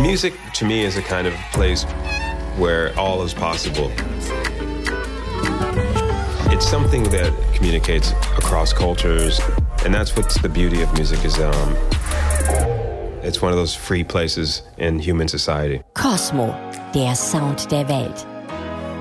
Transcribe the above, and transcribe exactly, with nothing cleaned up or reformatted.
Music, to me, is a kind of place where all is possible. It's something that communicates across cultures, and that's what's the beauty of music is. Um, it's one of those free places in human society. Cosmo, der Sound der Welt.